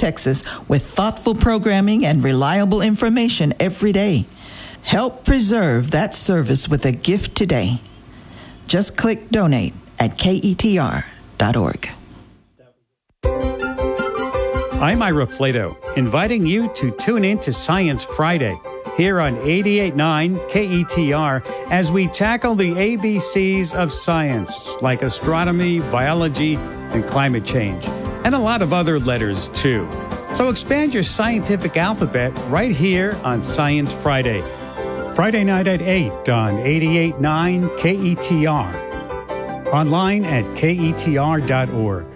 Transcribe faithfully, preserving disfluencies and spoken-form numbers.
Texas, with thoughtful programming and reliable information every day. Help preserve that service with a gift today. Just click donate at K E T R dot org. I'm Ira Flato, inviting you to tune in to Science Friday here on eighty-eight point nine K E T R as we tackle the A B Cs of science, like astronomy, biology, and climate change, and a lot of other letters, too. So expand your scientific alphabet right here on Science Friday. Friday night at eight on eighty-eight point nine K E T R. Online at K E T R dot org.